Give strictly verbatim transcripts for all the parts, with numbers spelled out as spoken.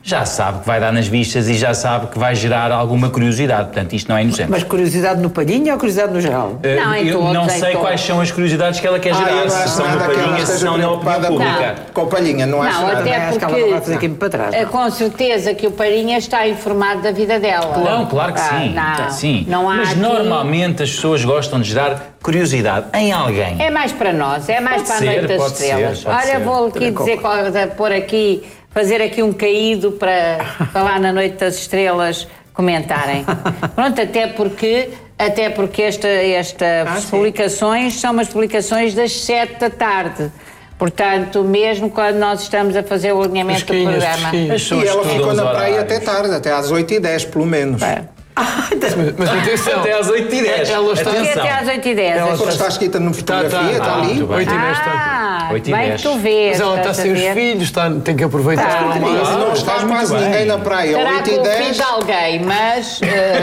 já sabe que vai dar nas vistas e já sabe que vai gerar alguma curiosidade. Portanto, isto não é inocente. Mas curiosidade no Palhinha ou curiosidade no geral? Não, uh, eu não sei todos. Quais são as curiosidades que ela quer gerar, ah, se são no Palhinha, se são na opinião pública. Com o Palhinha, não acho não, nada. Até porque, que ela vai fazer aqui para trás. Não. Com certeza que o Palhinha está informado da vida dela. Não, claro que sim. Ah, não, sim. Não há Mas aqui... normalmente as pessoas gostam de gerar curiosidade em alguém. É mais para nós, é mais pode para a ser, Noite das Estrelas. Ser, Olha, ser. vou aqui dizer, pôr aqui... fazer aqui um caído para, para lá na Noite das Estrelas comentarem. Pronto, até porque, até porque esta, estas ah, publicações sim. são umas publicações das sete da tarde. Portanto, mesmo quando nós estamos a fazer o alinhamento do programa... E ela ficou na praia até tarde, até às oito e dez, pelo menos. É. mas, mas atenção, até às oito e dez. Ela está... Até às oito e dez. Ela está, está escrita na fotografia, está, está, está ali. oito e dez ah, bem que tu vês. Mas ela está sem os filhos, está, tem que aproveitar. Tá, mas claro, não está quase bem. Ninguém na praia. Estará oito e dez. Com o filho de alguém, mas...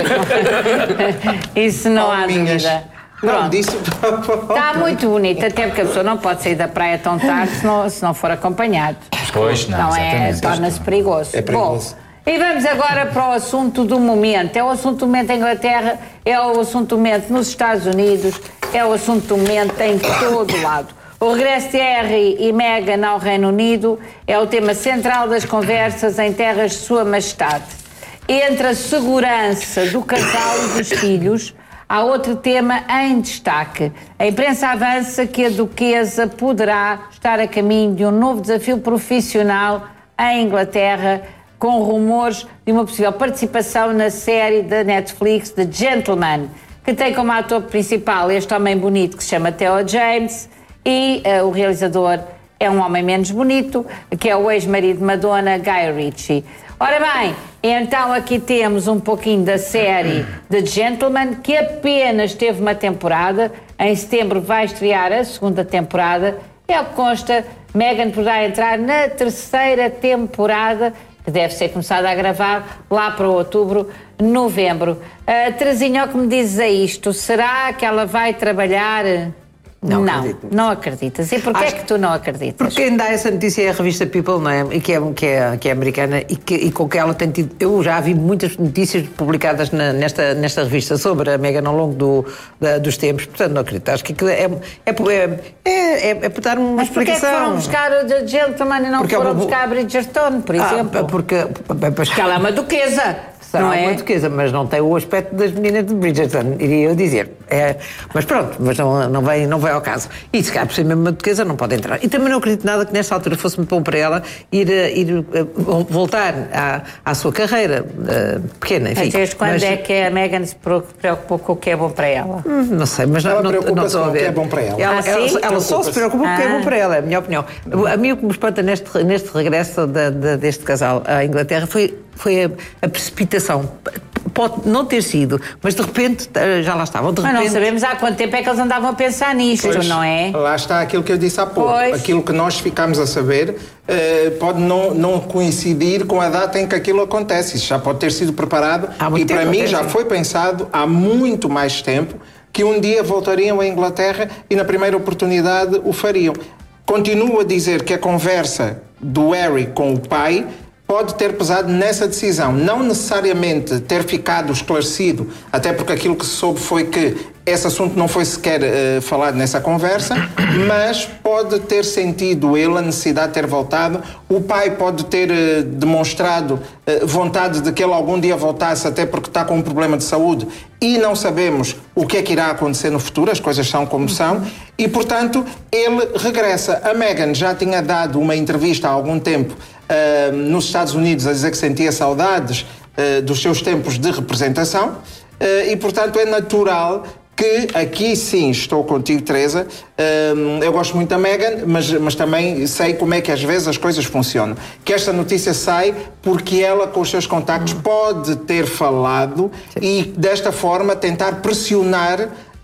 Uh, isso não há dúvida. Não, disso... Está muito bonito, até porque a pessoa não pode sair da praia tão tarde se não, se não for acompanhado. Pois, não, não é, torna-se perigoso. É perigoso. Bom, e vamos agora para o assunto do momento. É o assunto do momento em Inglaterra, é o assunto do momento nos Estados Unidos, é o assunto do momento em todo lado. O regresso de Harry e Meghan ao Reino Unido é o tema central das conversas em terras de Sua Majestade. Entre a segurança do casal e dos filhos, há outro tema em destaque. A imprensa avança que a duquesa poderá estar a caminho de um novo desafio profissional em Inglaterra, com rumores de uma possível participação na série da Netflix The Gentleman, que tem como ator principal este homem bonito que se chama Theo James e uh, o realizador é um homem menos bonito, que é o ex-marido de Madonna, Guy Ritchie. Ora bem, então aqui temos um pouquinho da série The Gentleman, que apenas teve uma temporada. Em setembro vai estrear a segunda temporada. É o que consta, Meghan poderá entrar na terceira temporada, que deve ser começada a gravar lá para outubro, novembro. Uh, Terezinha, o que me dizes a isto? Será que ela vai trabalhar... Não, não, acredito. não acreditas. E porquê Acho é que tu não acreditas? Porque quem dá essa notícia é a revista People, não é? E que é, que é, que é americana e, que, e com que ela tem tido... Eu já vi muitas notícias publicadas na, nesta, nesta revista sobre a Meghan ao longo do, da, dos tempos, portanto não acredito. Acho que aquilo é, é, é, é, é para dar uma Mas explicação. Mas porquê é que foram buscar o The Gentleman e não porque foram é uma... buscar a Bridgerton, por exemplo? Ah, porque... Porque ela é uma duquesa. Será não é? uma duquesa, mas não tem o aspecto das meninas de Bridgerton, iria eu dizer. É, mas pronto, mas não, não, vem, não vem ao caso. E se calhar por ser mesmo uma duquesa não pode entrar. E também não acredito nada que nesta altura fosse muito bom para ela ir, ir voltar à, à sua carreira uh, pequena, enfim. Mas desde quando mas, é que a Meghan se preocupou com o que é bom para ela? Não sei, mas ela não, preocupa-se não com o que é bom para ela. Ela, ah, ela, ela só se preocupa com o que é bom para ela, é a minha opinião. A mim o que me espanta neste, neste regresso de, de, deste casal à Inglaterra foi, foi a, a precipitação. Pode não ter sido, mas de repente já lá estavam. De repente... Mas não sabemos há quanto tempo é que eles andavam a pensar nisto, pois, não é? Lá está aquilo que eu disse há pouco. Pois. Aquilo que nós ficamos a saber uh, pode não, não coincidir com a data em que aquilo acontece. Isso já pode ter sido preparado e para mim já foi pensado há muito mais tempo que um dia voltariam à Inglaterra e na primeira oportunidade o fariam. Continuo a dizer que a conversa do Harry com o pai pode ter pesado nessa decisão, não necessariamente ter ficado esclarecido, até porque aquilo que se soube foi que esse assunto não foi sequer uh, falado nessa conversa, mas pode ter sentido ele a necessidade de ter voltado. O pai pode ter uh, demonstrado uh, vontade de que ele algum dia voltasse, até porque está com um problema de saúde e não sabemos o que é que irá acontecer no futuro, as coisas são como são, e portanto ele regressa. A Meghan já tinha dado uma entrevista há algum tempo uh, nos Estados Unidos a dizer que sentia saudades uh, dos seus tempos de representação uh, e portanto é natural que aqui sim estou contigo, Teresa. Um, eu gosto muito da Meghan, mas, mas também sei como é que às vezes as coisas funcionam. Que esta notícia sai porque ela, com os seus contactos, pode ter falado e desta forma tentar pressionar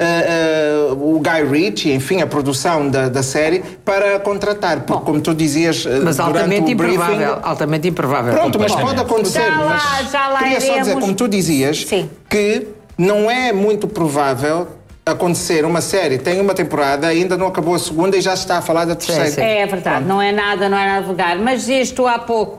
uh, uh, o Guy Ritchie, enfim, a produção da, da série, para contratar. Porque, como tu dizias uh, mas durante altamente o briefing... improvável, altamente improvável. Pronto, mas pode acontecer. Já lá, mas já lá queria só iremos. dizer, como tu dizias, sim, que não é muito provável acontecer uma série, tem uma temporada, ainda não acabou a segunda e já se está a falar da terceira. É verdade, não é nada, não é nada vulgar. Mas isto há pouco,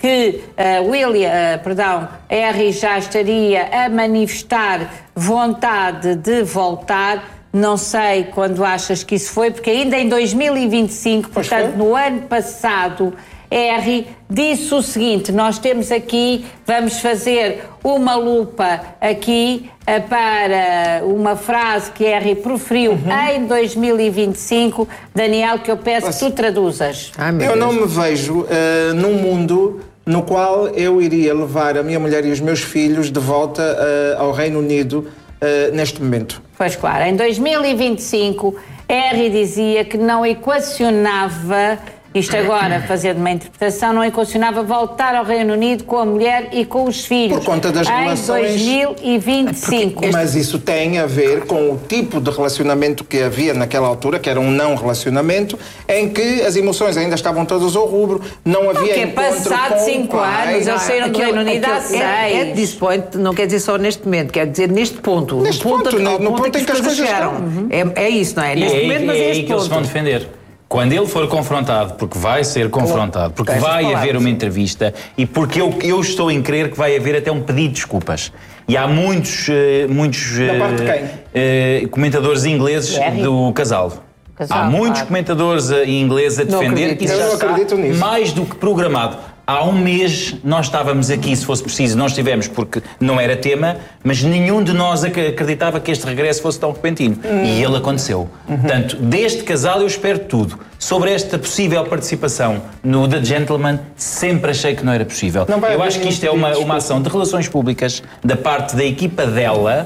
que uh, William, uh, perdão, Harry já estaria a manifestar vontade de voltar. Não sei quando achas que isso foi, porque ainda em dois mil e vinte e cinco, portanto, no ano passado, Harry disse o seguinte: nós temos aqui, vamos fazer uma lupa aqui uh, para uma frase que Harry proferiu uhum. em dois mil e vinte e cinco, Daniel, que eu peço Posso... que tu traduzas. Ai, eu não me vejo uh, num mundo no qual eu iria levar a minha mulher e os meus filhos de volta uh, ao Reino Unido uh, neste momento. Pois claro, em dois mil e vinte e cinco, Harry dizia que não equacionava, isto agora fazendo uma interpretação, não equacionava voltar ao Reino Unido com a mulher e com os filhos. Por conta das em relações... dois mil e vinte e cinco. Porque, mas isso tem a ver com o tipo de relacionamento que havia naquela altura, que era um não relacionamento, em que as emoções ainda estavam todas ao rubro, não havia Porque encontro é passado com cinco pai, anos, eles saíram do Reino Unido há seis. É, é this point, não quer dizer só neste momento, quer dizer neste ponto. Neste no ponto, ponto, no, no ponto, ponto em que as coisas chegaram. Uhum. É, é isso, não é? Neste e momento, é, mas é é aí este que ponto. eles vão defender. Quando ele for confrontado, porque vai ser confrontado, porque Tem vai palavras. haver uma entrevista e porque eu, eu estou em crer que vai haver até um pedido de desculpas. E há muitos, muitos da parte de quem? Uh, comentadores ingleses Harry? do casal. Casal, Há muitos claro. comentadores uh, ingleses a defender que isso Eu já não está acredito nisso. mais do que programado. Há um mês nós estávamos aqui, se fosse preciso, nós estivemos porque não era tema, mas nenhum de nós ac- acreditava que este regresso fosse tão repentino. Hum. E ele aconteceu. Uhum. Portanto, deste casal eu espero tudo. Sobre esta possível participação no The Gentleman, sempre achei que não era possível. Não vai eu haver acho que isto é nenhum uma, pedido de uma ação de relações públicas da parte da equipa dela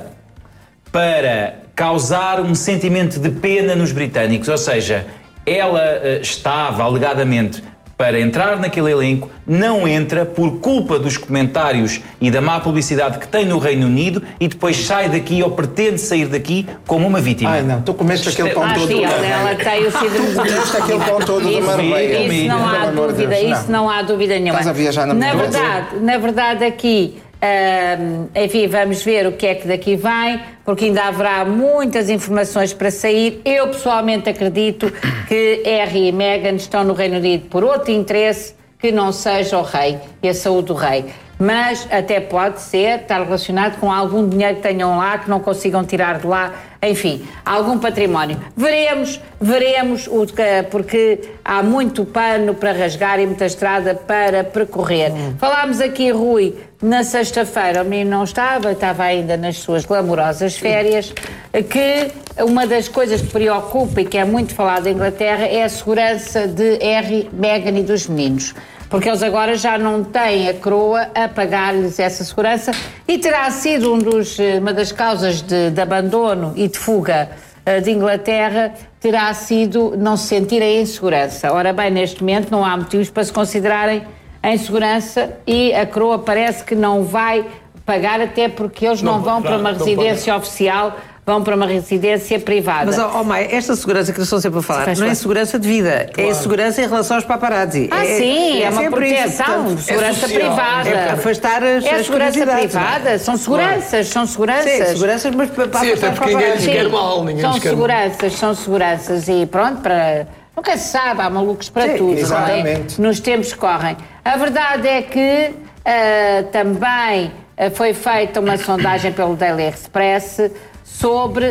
para causar um sentimento de pena nos britânicos. Ou seja, ela uh, estava, alegadamente, para entrar naquele elenco, não entra por culpa dos comentários e da má publicidade que tem no Reino Unido e depois sai daqui ou pretende sair daqui como uma vítima. Ai não, tu comeste aquele pão Ah, todo sim, do ela, Marbeia. ela tem o síndrome de Comeste aquele pão todo do Isso, Marbeia. isso não há Pelo amor de dúvida, Deus, isso não há dúvida nenhuma. Estás a viajar na Na minha verdade, na verdade aqui, hum, enfim, vamos ver o que é que daqui vem, porque ainda haverá muitas informações para sair. Eu pessoalmente acredito que Harry e Meghan estão no Reino Unido por outro interesse que não seja o rei e a saúde do rei. Mas até pode ser, estar relacionado com algum dinheiro que tenham lá, que não consigam tirar de lá, enfim, algum património. Veremos, veremos, o, porque há muito pano para rasgar e muita estrada para percorrer. Hum. Falámos aqui, Rui, na sexta-feira, o menino não estava, estava ainda nas suas glamorosas férias, que uma das coisas que preocupa e que é muito falado em Inglaterra é a segurança de Harry, Meghan e dos meninos. Porque eles agora já não têm a coroa a pagar-lhes essa segurança e terá sido um dos, uma das causas de, de abandono e de fuga uh, de Inglaterra, terá sido não se sentirem em segurança. Ora bem, neste momento não há motivos para se considerarem em segurança e a coroa parece que não vai pagar, até porque eles não, não vão para uma residência oficial, vão para uma residência privada. Mas, ó oh, Maia, esta segurança que nós estamos sempre a falar não é segurança de vida, claro. É segurança em relação aos paparazzi. Ah, é, sim, é, é uma proteção, isso, segurança é privada. É afastar as É segurança privada, é? São seguranças, claro. São seguranças. Sim, seguranças, mas para sim, até porque ninguém lhes quer mal, ninguém São lhes quer seguranças, mal. São seguranças e pronto, para... Nunca se sabe, há malucos para sim, tudo, exatamente. Não é? Nos tempos que correm. A verdade é que uh, também uh, foi feita uma sondagem pelo Daily Express sobre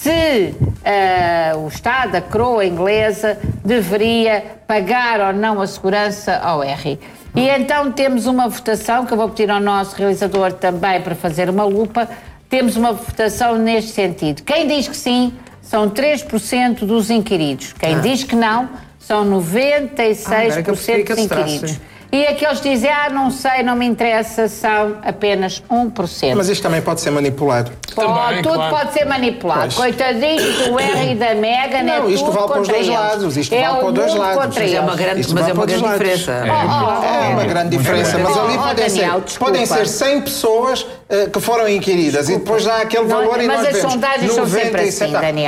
se uh, o Estado, a coroa inglesa, deveria pagar ou não a segurança ao Harry. E então temos uma votação, que eu vou pedir ao nosso realizador também para fazer uma lupa, temos uma votação neste sentido. Quem diz que sim, são três por cento dos inquiridos. Quem ah. diz que não, são noventa e seis por cento ah, dos inquiridos. E aqueles que dizem, ah, não sei, não me interessa, são apenas um por cento. Mas isto também pode ser manipulado. Pode, também, tudo claro. Pode ser manipulado. Pois. Coitadinhos do Harry e da Meghan, não, é tudo isto vale para os dois eles. lados. Isto é vale para os dois lados. Contra mas eles. é uma grande, isto mas vale é uma para os grande lados. diferença. É, oh, oh, é uma grande diferença, mas oh, ali oh, podem, Daniel, ser, podem ser cem pessoas uh, que foram inquiridas desculpa. E depois dá aquele valor não, e mas nós as vemos sondagens são sempre assim, tá. Daniel.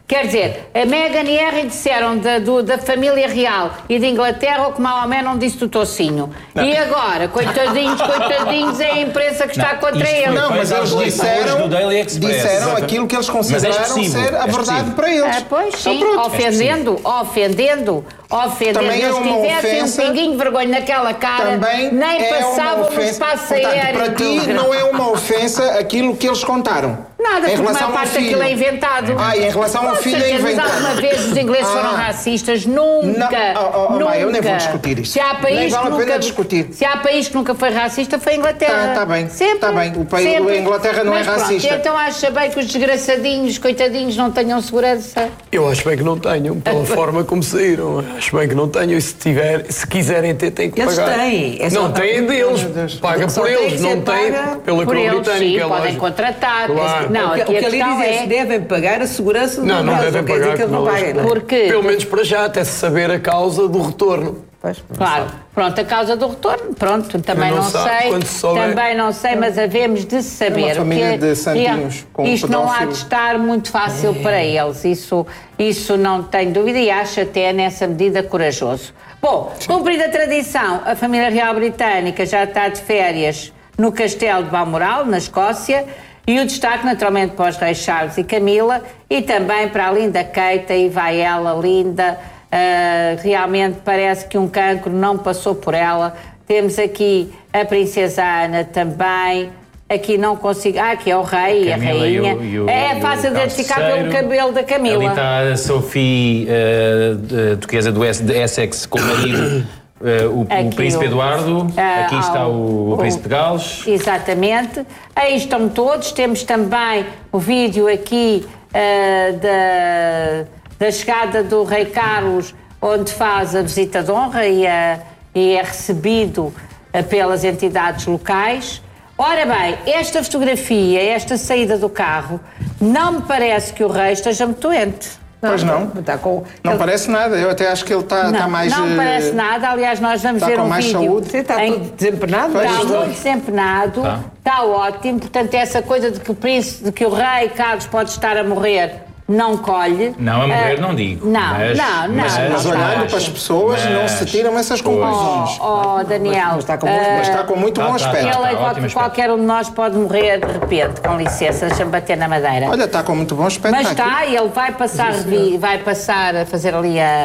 Quer dizer, a Meghan e Harry disseram da, do, da família real e de Inglaterra o que Maomé não disse do Tocinho. Não. E agora, coitadinhos, coitadinhos, é a imprensa que está não, contra eles. Não, mas eles disseram, disseram aquilo que eles consideraram é ser a verdade para eles. Ah, pois sim, então, pronto, ofendendo, é ofendendo, ofendendo. Também eles é uma tivessem ofensa, um pinguinho de vergonha naquela cara, nem é passavam no espaço aéreo. Para ti não é uma ofensa aquilo que eles contaram. Nada, porque uma parte daquilo é inventado. Ah, e em relação ao filho é inventado. Mas alguma vez os ingleses ah. foram racistas? Nunca. Não, oh, oh, nunca. Mãe, eu nem vou discutir isso. Se há país nem vale que a pena nunca, discutir. Se há país que nunca foi racista, foi a Inglaterra. Está tá bem. Sempre. Está bem. O país, sempre. A Inglaterra não mas é racista. Pronto, então acha bem que os desgraçadinhos, coitadinhos, não tenham segurança? Eu acho bem que não tenham, pela forma como saíram. Acho bem que não tenham e se, tiver, se quiserem ter, têm que eles pagar. Eles têm. É não têm deles. Paga por eles. Não têm pela coroa britânica. Sim, podem contratar. Claro. Não, o que, aqui a o que questão é... é... devem pagar a segurança do Não, não devem pagar. Dizer que eles não pagam, não é? Porque... Pelo menos para já, até se saber a causa do retorno. Pois, claro, pronto, a causa do retorno, pronto, também não, não sei, também não sei, mas havemos de saber. É uma família que, de santinhos com isto não há de estar muito fácil é. para eles, isso, isso não tenho dúvida e acho até nessa medida corajoso. Bom, cumprida a tradição, a família real britânica já está de férias no castelo de Balmoral, na Escócia, e o destaque naturalmente para os reis Charles e Camila e também para a linda Kate, e vai ela, linda. Uh, realmente parece que um cancro não passou por ela. Temos aqui a princesa Ana também. Aqui não consigo... Ah, aqui é o rei e a rainha. E o, e o, é fácil de identificar pelo cabelo da Camila. Ali está a Sophie, uh, duquesa do de Essex, com o marido, uh, o, o príncipe o, Eduardo. Uh, aqui está o, o príncipe de Gales. Exatamente. Aí estão todos. Temos também o vídeo aqui uh, da... da chegada do rei Carlos, onde faz a visita de honra e é, e é recebido pelas entidades locais. Ora bem, esta fotografia, esta saída do carro, não me parece que o rei esteja muito doente. Não, pois não, está com, não ele... parece nada, eu até acho que ele está, não, está mais... Não parece nada, aliás nós vamos ver um vídeo... Saúde. Está em... todo desempenado. Está muito desempenado, ah. está ótimo, portanto essa coisa de que o príncipe, de que o rei Carlos pode estar a morrer... não colhe. Não, a morrer uh, não digo. Não, mas, não, não. Mas, mas não, olhando não, para as pessoas, mas, não se tiram essas conclusões. Oh, oh Daniel. Mas, mas, está com muito, uh, mas está com muito bom aspecto. Ele, está, qualquer, está, qualquer um de nós pode morrer de repente, com licença, deixa-me bater na madeira. Olha, está com muito bom aspecto. Mas está, ele vai passar, vai passar a fazer ali a,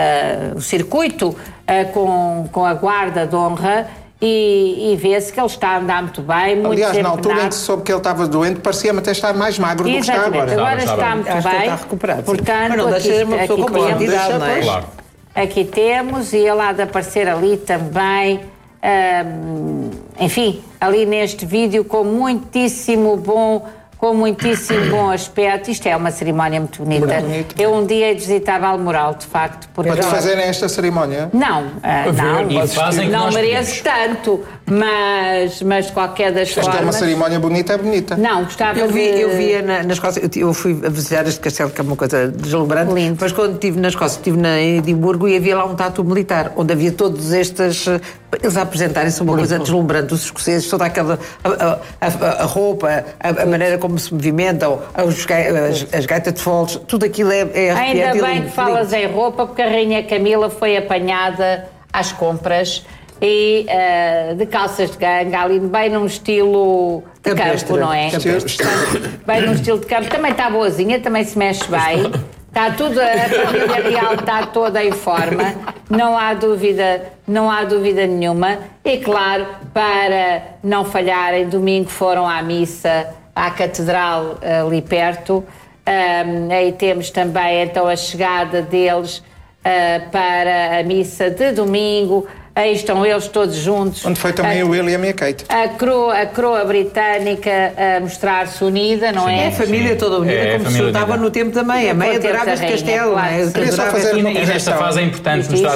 a, o circuito a, com, com a guarda de honra. E, e vê-se que ele está a andar muito bem, muito Aliás, na altura penado. em que soube que ele estava doente, parecia-me até estar mais magro Exatamente. do que está agora. Agora está, está muito Acho bem. Está recuperado. Portanto, mas não deixa de ser uma pessoa com boa entidade, não é? Claro. Aqui temos, e ele há de aparecer ali também, hum, enfim, ali neste vídeo com muitíssimo bom... com muitíssimo bom aspecto. Isto é uma cerimónia muito bonita. Muito bonito. Eu um dia visitava Balmoral, de facto. Porque para te fazerem esta cerimónia? Não, uh, não, e fazem não mereço tanto, mas, mas de qualquer das Esta formas... Esta é uma cerimónia bonita, é bonita. Não, gostava eu vi, de... Eu via na, na Escócia, eu, eu fui a visitar este castelo, que é uma coisa deslumbrante, lindo. Mas quando estive na Escócia, estive na Edimburgo e havia lá um tatu militar, onde havia todos estes... Eles a apresentarem-se uma coisa deslumbrante, os escoceses, toda aquela... A, a, a roupa, a, a maneira como se movimentam, as, as, as gaitas de foles, tudo aquilo é... é Ainda bem lindo, que falas lindo. Em roupa, porque a Rainha Camila foi apanhada às compras e uh, de calças de ganga, ali bem num estilo de Campestre. Campo, não é? Campestre. Bem num estilo de campo. Também está boazinha, também se mexe bem. Está tudo, a família real está toda em forma, não há dúvida, não há dúvida nenhuma. E claro, para não falharem, domingo foram à missa, à catedral ali perto. Um, aí temos também então a chegada deles uh, para a missa de domingo. Aí estão eles todos juntos. Onde foi também a, o William e a Kate. A coroa, a coroa britânica a mostrar-se unida, não sim, é? É a família toda unida, é, como se estava no tempo também. A mãe adorava este castelo. Claro. É? Queria só fazer e, e nesta fase é importante mostrar a união.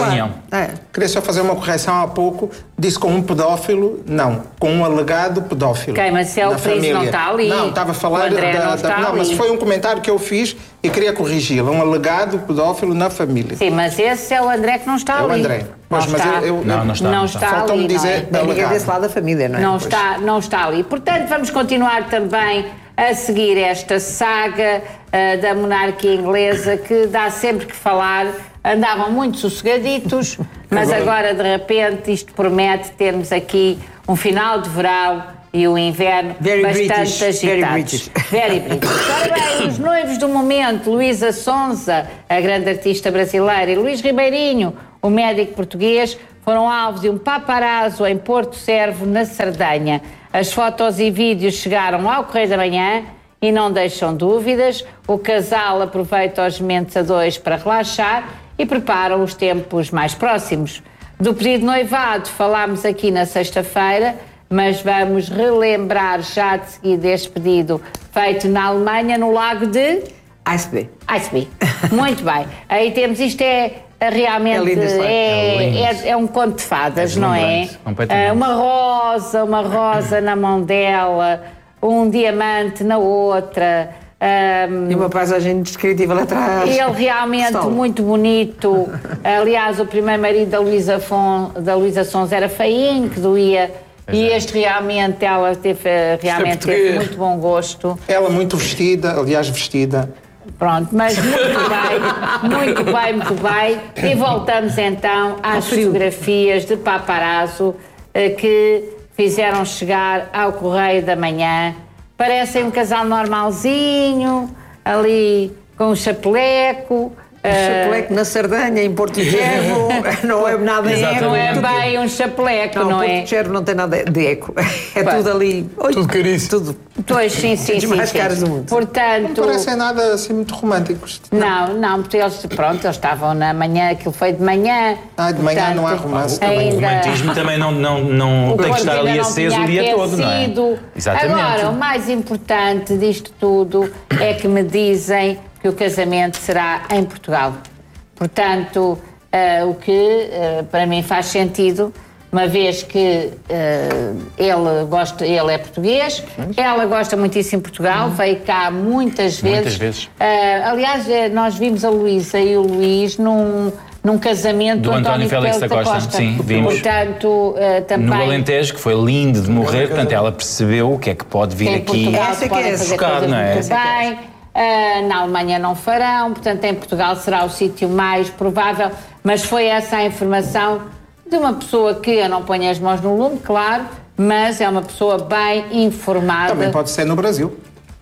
É. Queria só fazer uma correção há pouco. Disse com um pedófilo, não. Com um alegado pedófilo. Ok, mas se é o príncipe não está ali. Não, estava a falar da... Não, está não ali. Mas foi um comentário que eu fiz e queria corrigi-lo. Um alegado pedófilo na família. Sim, mas esse é o André que não está é ali. É o André. Pois, não mas está. Eu, eu, não, não está. Não não está, está. Faltou-me ali, dizer não é? Ninguém desse lado da família, não é? Não está, não está ali. Portanto, vamos continuar também a seguir esta saga uh, da monarquia inglesa, que dá sempre que falar. Andavam muito sossegaditos, mas agora, de repente, isto promete termos aqui um final de verão e o inverno Very bastante British, agitados. very British. Very British. Ora bem, os noivos do momento, Luísa Sonza, a grande artista brasileira, e Luís Ribeirinho, o médico português, foram alvos de um paparazzo em Porto Servo, na Sardenha. As fotos e vídeos chegaram ao Correio da Manhã e não deixam dúvidas. O casal aproveita os momentos a dois para relaxar e preparam os tempos mais próximos. Do pedido de noivado falámos aqui na sexta-feira, mas vamos relembrar já de seguida este pedido feito na Alemanha, no lago de... Iceby. Iceby. Muito bem. Aí temos, isto é realmente, é, é, é, é um conto de fadas, é não é? Completamente. Uma rosa, uma rosa na mão dela, um diamante na outra... Um, E uma paisagem descritiva lá atrás. Ele realmente Sol. muito bonito. Aliás, o primeiro marido da Luísa Fon, da Luísa Sons era feinho, que doía. Pois e é. este realmente, ela teve, realmente teve muito bom gosto. Ela muito vestida, aliás, vestida. Pronto, mas muito bem, muito bem, muito bem. E voltamos então às fotografias de paparazzo eh, que fizeram chegar ao Correio da Manhã. Parecem um casal normalzinho, ali com um chapeleco. Um chapeleco na Sardenha, em Porto Gerro, não é nada eco. Não é bem um chapeleco, Não, não, Porto é? Gerro não tem nada de eco. É Pois. tudo ali. Oi, Tudo caríssimo. Tudo. Pois, sim, sim, Os sim. mais sim. caros do mundo. Não Portanto, parecem nada assim muito românticos. não, não, porque eles, pronto, eles estavam na manhã, aquilo foi de manhã. Ah, de manhã não há portanto, romance. O Ainda... romantismo também não, não, não O tem que corpo estar ainda ali não aceso tinha o dia todo, não é? aquecido. Exatamente. Agora, o mais importante disto tudo é que me dizem que o casamento será em Portugal. Portanto, uh, o que uh, para mim faz sentido, uma vez que uh, ele, gosta, ele é português, ela gosta muitíssimo de Portugal, Uhum. veio cá muitas vezes. Muitas vezes. Uh, aliás, nós vimos a Luísa e o Luís num, num casamento Do António Félix da Costa, sim, vimos. Portanto, uh, também... No Alentejo, que foi lindo de morrer, portanto ela percebeu o que é que pode vir Em aqui. Portugal Essa se é que é podem fazer chocado, coisas não é? muito Essa bem. Uh, na Alemanha não farão, portanto em Portugal será o sítio mais provável, mas foi essa a informação de uma pessoa que eu não ponho as mãos no lume, claro, mas é uma pessoa bem informada. Também pode ser no Brasil.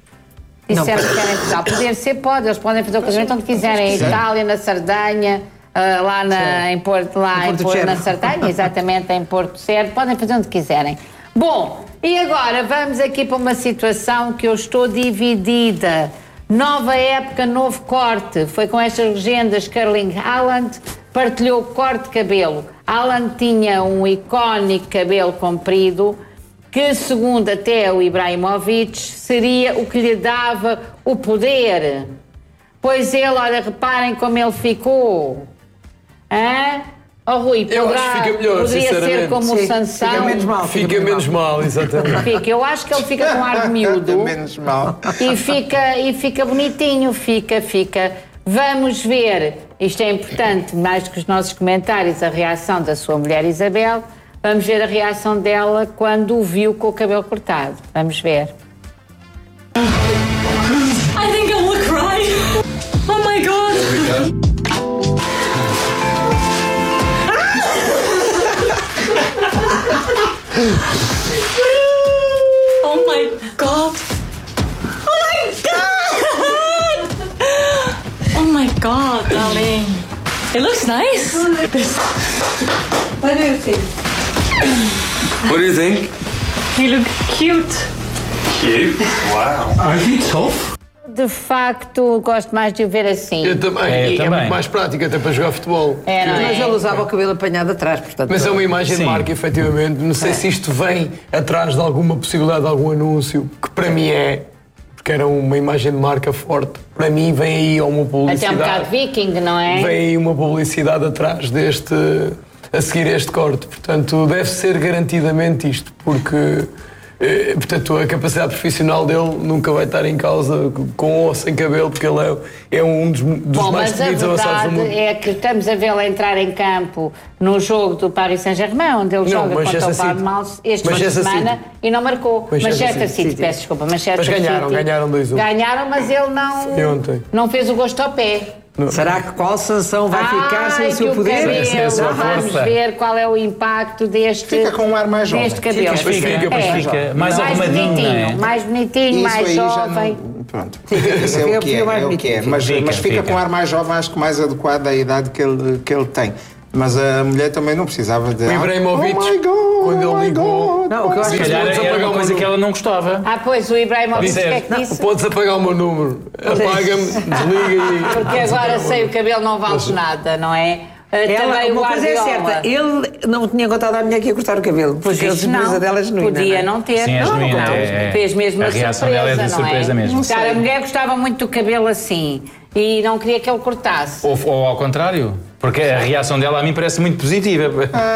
Disseram que era em Portugal. Poder ser, pode, eles podem fazer o casamento onde quiserem, em Itália, na Sardenha, uh, lá na, em Porto, lá Em em Porto Porto, na Cervo. Sardenha, exatamente, em Porto Cervo, podem fazer onde quiserem. Bom, e agora vamos aqui para uma situação que eu estou dividida. Nova época, novo corte. Foi com estas legendas que Erling Haaland partilhou o corte de cabelo. Haaland tinha um icónico cabelo comprido que, segundo até o Ibrahimovic, seria o que lhe dava o poder. Pois ele, olha, reparem como ele ficou. Hã? Oh, Rui, Eu poderá, acho que fica melhor, poderia ser sinceramente. como Sim, o Sansão. fica menos mal. Fica menos mal, exatamente. Fica. Eu acho que ele fica com ar de miúdo. Menos mal. E fica, e fica bonitinho, fica, fica. Vamos ver, isto é importante, mais do que os nossos comentários, a reação da sua mulher Isabel. Vamos ver a reação dela quando o viu com o cabelo cortado. Vamos ver. I think I look right. Oh my god. Oh my god. Oh my god. Oh my god, darling. It looks nice. What do you think? What do you think? You look cute. Cute. Wow. Are you tough? De facto, gosto mais de o ver assim. Eu também. É, eu e é também. muito mais prático até para jogar futebol. É, não Mas é? ele usava o cabelo apanhado atrás, portanto. Mas é uma imagem Sim. de marca, efetivamente. Não sei se isto vem atrás de alguma possibilidade de algum anúncio, que para mim é, porque era uma imagem de marca forte. Para mim vem aí uma Até publicidade. um bocado viking, não é? Vem aí uma publicidade atrás deste, a seguir este corte. Portanto, deve ser garantidamente isto, porque eh, portanto, a capacidade profissional dele nunca vai estar em causa com ou sem cabelo, porque ele é, é um dos, dos Bom, mais temidos avançados do mundo. Mas a verdade é que estamos a vê-lo entrar em campo no jogo do Paris Saint-Germain, onde ele não, joga contra o Palmeiras este fim de semana City. E não marcou. Manchester, Manchester City, City, peço desculpa. Manchester mas ganharam, City. ganharam dois a um. Ganharam, mas ele não, não fez o gosto ao pé. Não. Será que qual sanção vai Ai, ficar sem o seu poder? Cabelo, sem a sua vamos força. ver qual é o impacto deste Fica com um ar mais jovem. deste cabelo. Fica, fica, é. fica mais, mais arrumadinho, bonitinho, não é? mais bonitinho, Isso mais aí já jovem. não- Pronto, isso é o que é, é o que é. Mas Fica, mas fica fica. com um ar mais jovem, acho que mais adequado à idade que ele, que ele tem. Mas a mulher também não precisava de... O Ibrahimovic, oh my God, quando oh ele my ligou... God. Não, o que eu acho Se que calhar Podes era apagar uma o coisa meu que ela não gostava. Ah, pois, o Ibrahimovic, o que é que disse? Podes apagar o meu número. Apaga-me, desliga e... Porque agora sem o cabelo não vale nada, não é? Uh, Ela, também o uma coisa é Guardiola. certa, ele não tinha contado à mulher que ia cortar o cabelo, porque a Isso surpresa dela é genuína. podia não é? não ter. Sim, é não, genuína, não, é- fez mesmo a a, reação surpresa, dela é de não surpresa é? mesmo. Cara, a mulher gostava muito do cabelo assim e não queria que ele cortasse. Ou, ou ao contrário, porque a reação dela a mim parece muito positiva.